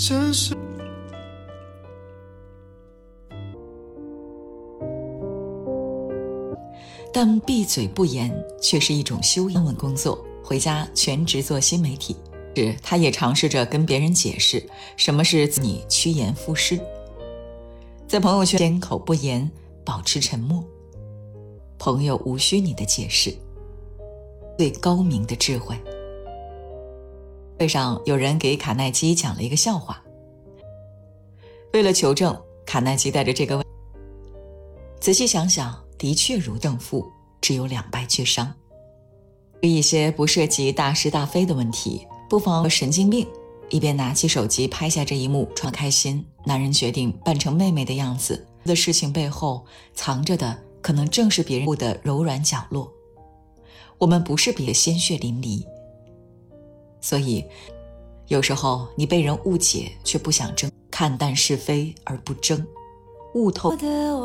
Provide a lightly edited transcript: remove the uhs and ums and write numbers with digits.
这是但闭嘴不言却是一种修养。工作回家全职做新媒体，他也尝试着跟别人解释什么是你趋炎附势，在朋友圈缄口不言，保持沉默。朋友无需你的解释，最高明的智慧。会上有人给卡耐基讲了一个笑话，为了求证，卡耐基带着这个问，仔细想想，的确如正负，只有两败俱伤。对一些不涉及大是大非的问题，不妨神经病一边拿起手机拍下这一幕，装开心。男人决定扮成妹妹的样子的事情背后，藏着的可能正是别人的柔软角落。我们不是别的鲜血淋漓，所以有时候你被人误解却不想争，看淡是非而不争，悟透